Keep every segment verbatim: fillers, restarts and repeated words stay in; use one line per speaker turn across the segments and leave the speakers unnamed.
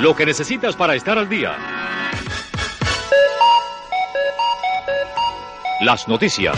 lo que necesitas para estar al día. Las noticias.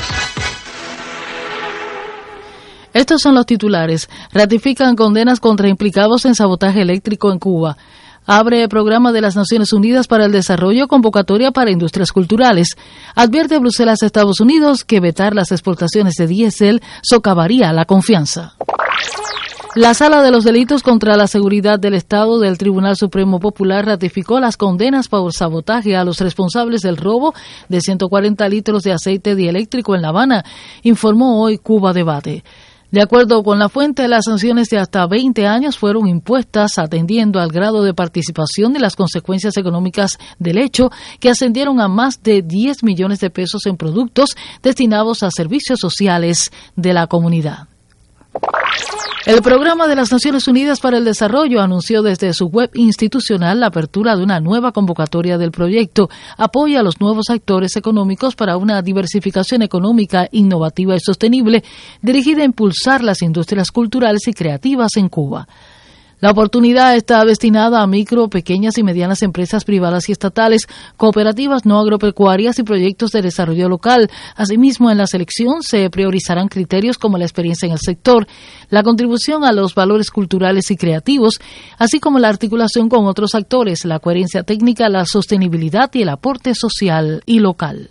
Estos son los titulares. Ratifican condenas contra implicados en sabotaje eléctrico en Cuba. Abre el programa de las Naciones Unidas para el Desarrollo convocatoria para industrias culturales. Advierte a Bruselas, Estados Unidos, que vetar las exportaciones de diésel socavaría la confianza. La Sala de los Delitos contra la Seguridad del Estado del Tribunal Supremo Popular ratificó las condenas por sabotaje a los responsables del robo de ciento cuarenta litros de aceite dieléctrico en La Habana, informó hoy Cuba Debate. De acuerdo con la fuente, las sanciones de hasta veinte años fueron impuestas atendiendo al grado de participación y las consecuencias económicas del hecho, que ascendieron a más de diez millones de pesos en productos destinados a servicios sociales de la comunidad. El Programa de las Naciones Unidas para el Desarrollo anunció desde su web institucional la apertura de una nueva convocatoria del proyecto. Apoya a los nuevos actores económicos para una diversificación económica innovativa y sostenible, dirigida a impulsar las industrias culturales y creativas en Cuba. La oportunidad está destinada a micro, pequeñas y medianas empresas privadas y estatales, cooperativas no agropecuarias y proyectos de desarrollo local. Asimismo, en la selección se priorizarán criterios como la experiencia en el sector, la contribución a los valores culturales y creativos, así como la articulación con otros actores, la coherencia técnica, la sostenibilidad y el aporte social y local.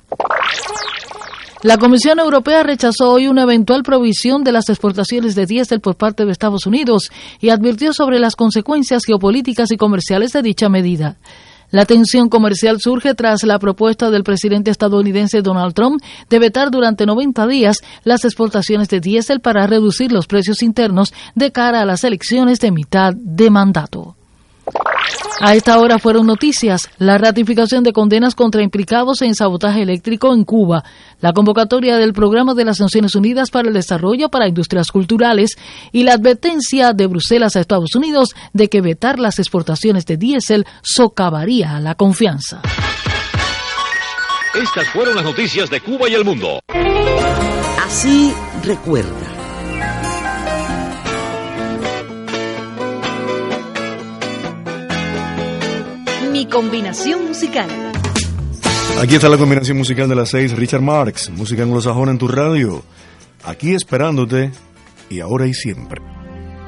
La Comisión Europea rechazó hoy una eventual prohibición de las exportaciones de diésel por parte de Estados Unidos y advirtió sobre las consecuencias geopolíticas y comerciales de dicha medida. La tensión comercial surge tras la propuesta del presidente estadounidense Donald Trump de vetar durante noventa días las exportaciones de diésel para reducir los precios internos de cara a las elecciones de mitad de mandato. A esta hora fueron noticias: la ratificación de condenas contra implicados en sabotaje eléctrico en Cuba, la convocatoria del Programa de las Naciones Unidas para el Desarrollo para Industrias Culturales y la advertencia de Bruselas a Estados Unidos de que vetar las exportaciones de diésel socavaría la confianza.
Estas fueron las noticias de Cuba y el mundo.
Así recuerda.
Mi combinación musical.
Aquí está la combinación musical de las seis. Richard Marx, música anglosajona en tu radio. Aquí esperándote, y ahora y siempre.